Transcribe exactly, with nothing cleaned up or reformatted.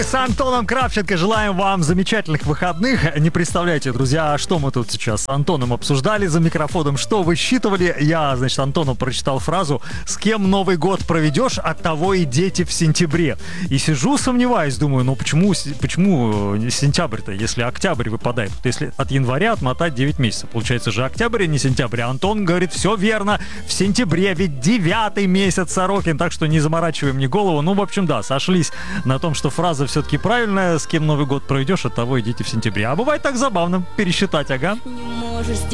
С Антоном Кравченко желаем вам замечательных выходных. Не представляете, друзья, что мы тут сейчас с Антоном обсуждали за микрофоном, что высчитывали. Я, значит, Антону прочитал фразу: «С кем Новый год проведешь, от того и дети в сентябре». И сижу, сомневаюсь, думаю, ну почему, почему сентябрь-то, если октябрь выпадает? Вот если от января отмотать девять месяцев, получается же октябрь, а не сентябрь. А Антон говорит, все верно, в сентябре, ведь девятый месяц Сорокин, так что не заморачиваем мне голову. Ну, в общем, да, сошлись на том, что фраза все-таки правильная: с кем Новый год проведешь, от того и дети в сентябре. А бывает так забавно пересчитать, ага.